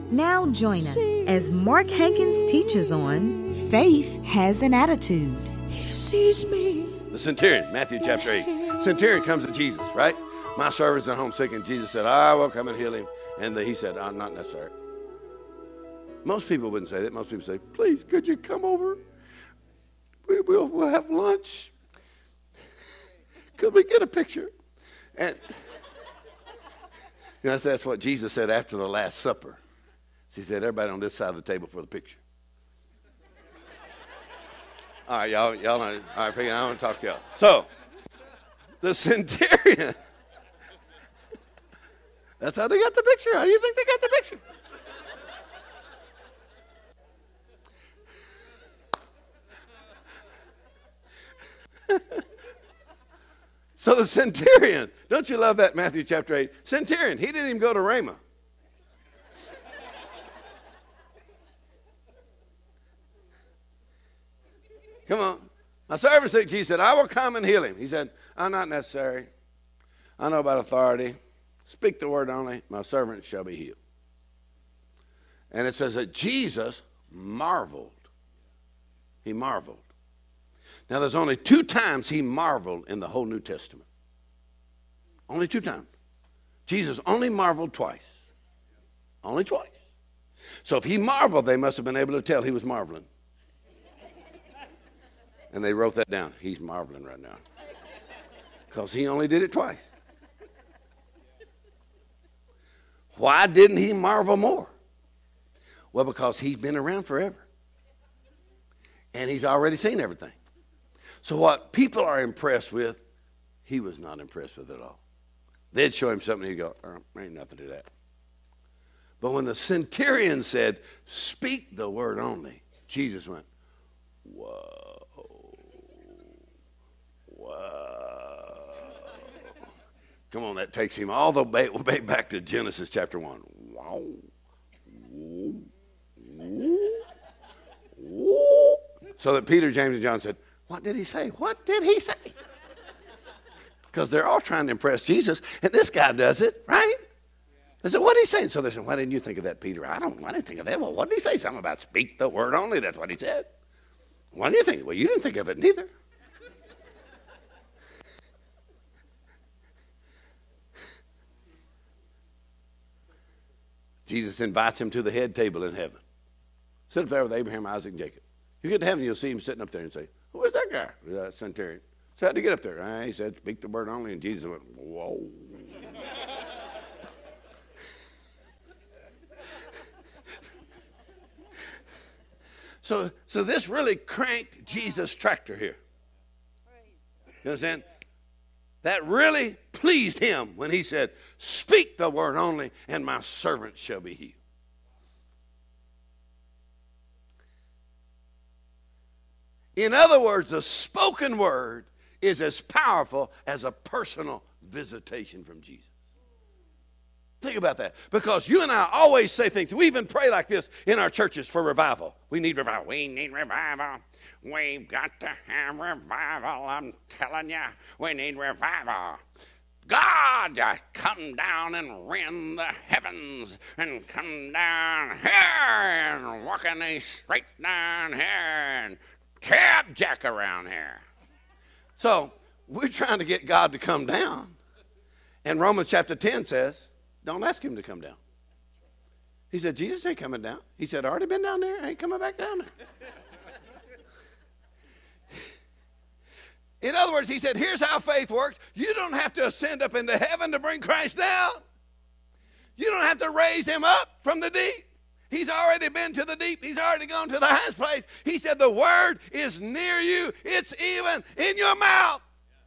Now join us as Mark Hankins teaches on Faith Has an Attitude. He sees me. The centurion, Matthew chapter 8. Centurion comes to Jesus, right? My servant's at home sick, and Jesus said, I will come and heal him. And he said, not necessary. Most people wouldn't say that. Most people say, please, could you come over? We'll have lunch. Could we get a picture? And that's what Jesus said after the Last Supper. He said, everybody on this side of the table for the picture. All right, y'all know. All right, I want to talk to y'all. So, the centurion, that's how they got the picture. How do you think they got the picture? So the centurion, don't you love that, Matthew chapter 8? Centurion, he didn't even go to Ramah. Come on. My servant sick, Jesus said, I will come and heal him. He said, not necessary. I know about authority. Speak the word only. My servant shall be healed. And it says that Jesus marveled. He marveled. Now, there's only 2 times he marveled in the whole New Testament. Only 2 times. Jesus only marveled twice. Only twice. So if he marveled, they must have been able to tell he was marveling. And they wrote that down. He's marveling right now. Because he only did it twice. Why didn't he marvel more? Well, because he's been around forever. And he's already seen everything. So what people are impressed with, he was not impressed with at all. They'd show him something, he'd go, there ain't nothing to that. But when the centurion said, speak the word only, Jesus went, whoa, whoa. Come on, that takes him all the way back to Genesis chapter 1. Wow. So that Peter, James, and John said, what did he say? What did he say? Because they're all trying to impress Jesus, and this guy does it, right? They said, what did he say? So they said, why didn't you think of that, Peter? I didn't think of that. Well, what did he say? Something about speak the word only. That's what he said. Why didn't you think? Well, you didn't think of it neither. Jesus invites him to the head table in heaven. Sit up there with Abraham, Isaac, and Jacob. You get to heaven, you'll see him sitting up there and say, where's that guy? That centurion. So how'd he get up there? He said, speak the word only. And Jesus went, whoa. So this really cranked Jesus' tractor here. You understand? That really pleased him when he said, speak the word only, and my servant shall be healed. In other words, the spoken word is as powerful as a personal visitation from Jesus. Think about that. Because you and I always say things. We even pray like this in our churches for revival. We need revival. We need revival. We've got to have revival. I'm telling you, we need revival. God, come down and rend the heavens and come down here and walk in a straight down here and tap jack around here. So we're trying to get God to come down. And Romans chapter 10 says, don't ask him to come down. He said, Jesus ain't coming down. He said, I already been down there. I ain't coming back down there. In other words, he said, here's how faith works. You don't have to ascend up into heaven to bring Christ down. You don't have to raise him up from the deep. He's already been to the deep. He's already gone to the highest place. He said, the word is near you. It's even in your mouth.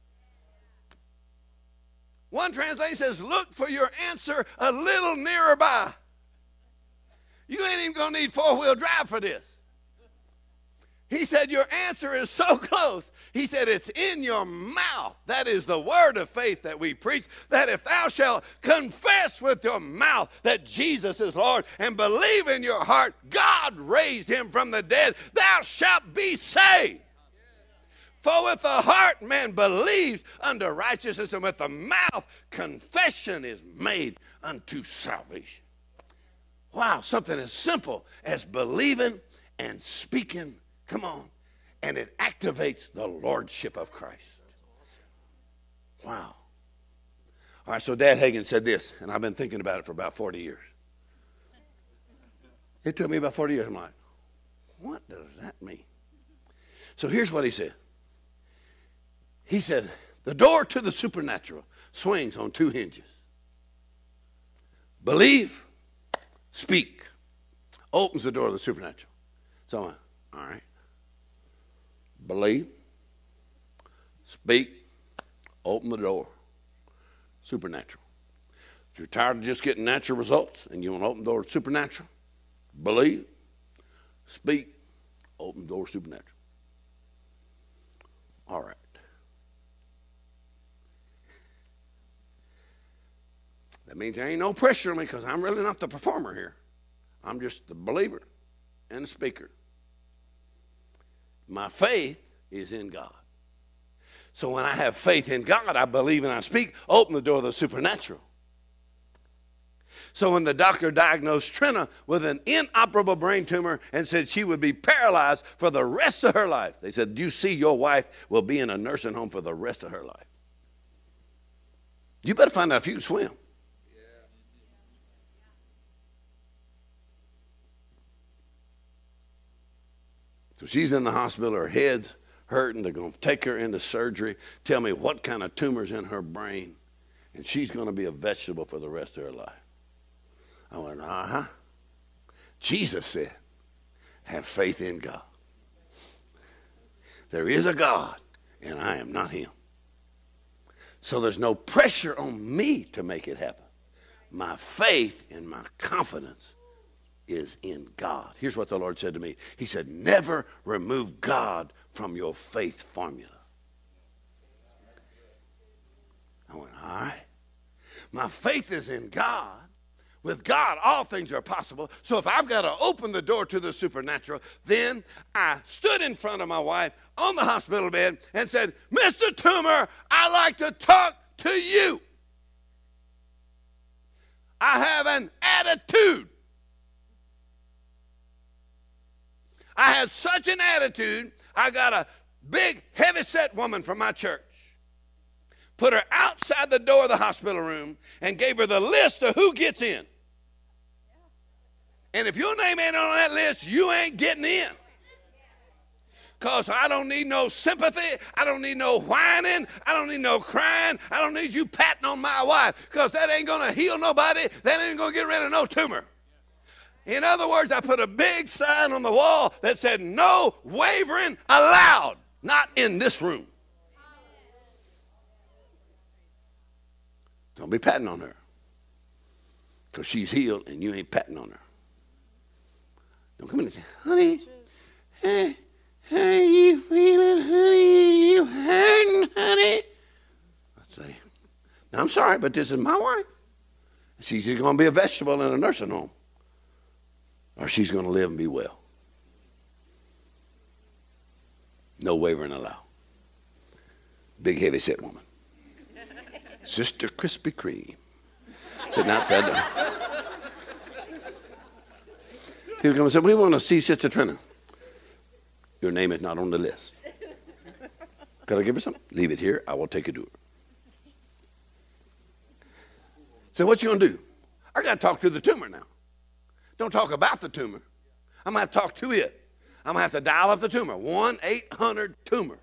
One translation says, look for your answer a little nearer by. You ain't even going to need 4-wheel drive for this. He said, your answer is so close. He said, it's in your mouth. That is the word of faith that we preach, that if thou shalt confess with your mouth that Jesus is Lord and believe in your heart God raised him from the dead, thou shalt be saved. For with the heart man believes unto righteousness, and with the mouth confession is made unto salvation. Wow, something as simple as believing and speaking. Come on. And it activates the lordship of Christ. Wow. All right, so Dad Hagin said this, and I've been thinking about it for about 40 years. It took me about 40 years. I'm like, what does that mean? So here's what he said. He said, the door to the supernatural swings on two hinges. Believe, speak, opens the door to the supernatural. So I'm like, all right. Believe, speak, open the door. Supernatural. If you're tired of just getting natural results and you want to open the door to supernatural, believe, speak, open the door to supernatural. All right. That means there ain't no pressure on me because I'm really not the performer here. I'm just the believer and the speaker. My faith is in God. So when I have faith in God, I believe and I speak, open the door to the supernatural. So when the doctor diagnosed Trina with an inoperable brain tumor and said she would be paralyzed for the rest of her life, they said, do you see your wife will be in a nursing home for the rest of her life? You better find out if you can swim. So she's in the hospital, her head's hurting, they're going to take her into surgery, tell me what kind of tumor's in her brain, and she's going to be a vegetable for the rest of her life. I went, Jesus said, have faith in God. There is a God, and I am not him. So there's no pressure on me to make it happen. My faith and my confidence is in God. Here's what the Lord said to me. He said, never remove God from your faith formula. I went, all right. My faith is in God. With God, all things are possible. So if I've got to open the door to the supernatural, then I stood in front of my wife on the hospital bed and said, Mr. Toomer, I'd like to talk to you. I have an attitude. I had such an attitude, I got a big, heavy-set woman from my church, put her outside the door of the hospital room, and gave her the list of who gets in. And if your name ain't on that list, you ain't getting in. Because I don't need no sympathy. I don't need no whining. I don't need no crying. I don't need you patting on my wife. Because that ain't going to heal nobody. That ain't going to get rid of no tumor. In other words, I put a big sign on the wall that said, no wavering allowed. Not in this room. Don't be patting on her. Because she's healed and you ain't patting on her. Don't come in and say, honey, how you feeling, honey? You hurting, honey? I say, I'm sorry, but this is my wife. She's either going to be a vegetable in a nursing home or she's going to live and be well. No wavering allowed. Big, heavy-set woman. Sister Krispy Kreme. Sitting outside there. People come and say, we want to see Sister Trina. Your name is not on the list. Could I give her something? Leave it here. I will take it to her. So what you going to do? I got to talk to the tumor now. Don't talk about the tumor. I'm going to have to talk to it. I'm going to have to dial up the tumor. 1-800-TUMOR.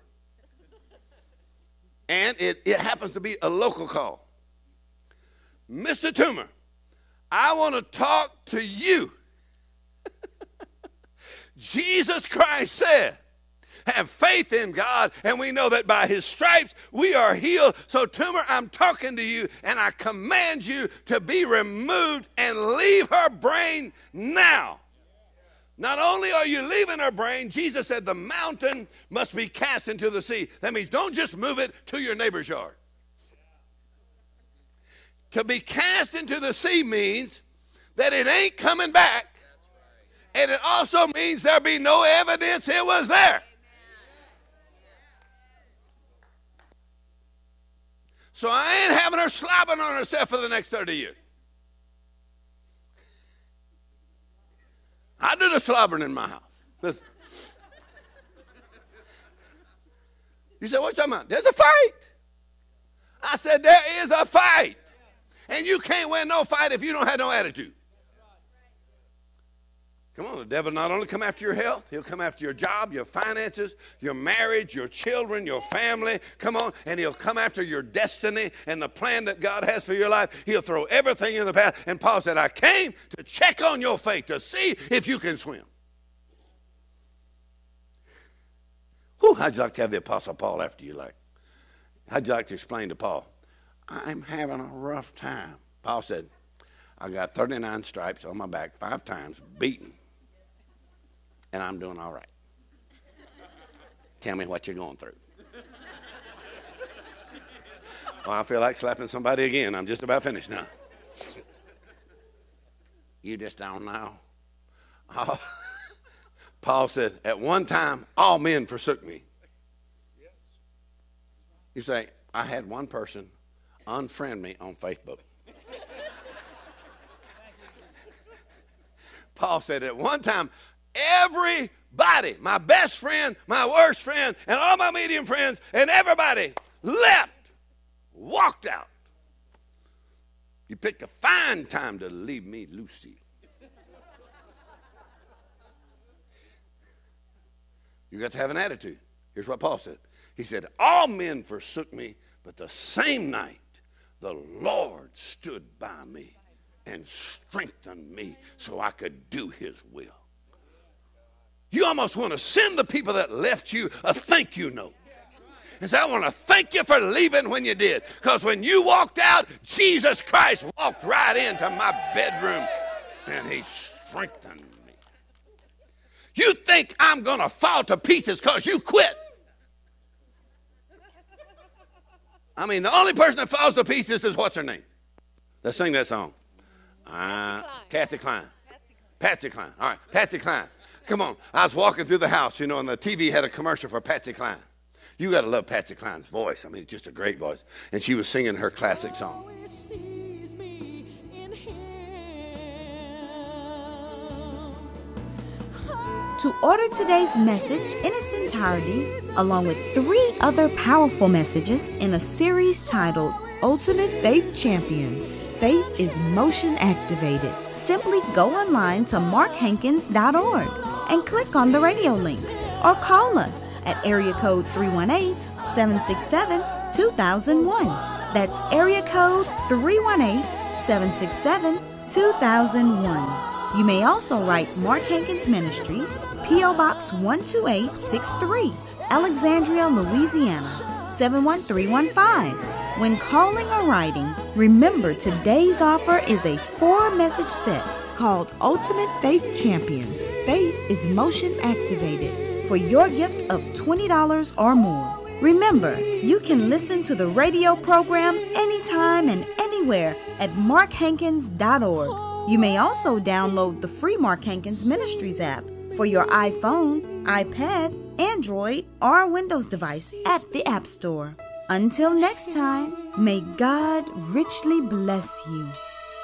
And it happens to be a local call. Mr. Toomer, I want to talk to you. Jesus Christ said, have faith in God, and we know that by his stripes we are healed. So, tumor, I'm talking to you, and I command you to be removed and leave her brain now. Not only are you leaving her brain, Jesus said the mountain must be cast into the sea. That means don't just move it to your neighbor's yard. To be cast into the sea means that it ain't coming back. And it also means there'll be no evidence it was there. So I ain't having her slobbing on herself for the next 30 years. I do the slobbering in my house. Listen. You said, what are you talking about? There's a fight. I said, there is a fight. And you can't win no fight if you don't have no attitude. Come on, the devil not only come after your health, he'll come after your job, your finances, your marriage, your children, your family. Come on, and he'll come after your destiny and the plan that God has for your life. He'll throw everything in the path. And Paul said, I came to check on your faith, to see if you can swim. Whew, how'd you like to have the Apostle Paul after you like? How'd you like to explain to Paul? I'm having a rough time. Paul said, I got 39 stripes on my back 5 times, beaten. And I'm doing all right. Tell me what you're going through. Well, I feel like slapping somebody again. I'm just about finished now. You just don't know. Oh. Paul said, at one time, all men forsook me. You say, I had one person unfriend me on Facebook. Paul said, at one time, everybody, my best friend, my worst friend, and all my medium friends, and everybody left, walked out. You picked a fine time to leave me, Lucy. You got to have an attitude. Here's what Paul said. He said, all men forsook me, but the same night the Lord stood by me and strengthened me so I could do his will. You almost want to send the people that left you a thank you note. And say, I want to thank you for leaving when you did. Because when you walked out, Jesus Christ walked right into my bedroom and he strengthened me. You think I'm going to fall to pieces because you quit. I mean, the only person that falls to pieces is what's her name? Let's sing that song. Kathy Klein. Patsy Cline. All right, Patsy Cline. Come on. I was walking through the house, and the TV had a commercial for Patsy Cline. You got to love Patsy Cline's voice. I mean, it's just a great voice. And she was singing her classic song. To order today's message in its entirety, along with 3 other powerful messages in a series titled Ultimate Faith Champions, Faith is Motion Activated. Simply go online to markhankins.org and click on the radio link or call us at area code 318-767-2001. That's area code 318-767-2001. You may also write Mark Hankins Ministries, P.O. Box 12863, Alexandria, Louisiana, 71315. When calling or writing, remember today's offer is a 4-message set called Ultimate Faith Champions. Faith is motion activated for your gift of $20 or more. Remember, you can listen to the radio program anytime and anywhere at markhankins.org. You may also download the free Mark Hankins Ministries app for your iPhone, iPad, Android, or Windows device at the App Store. Until next time, may God richly bless you.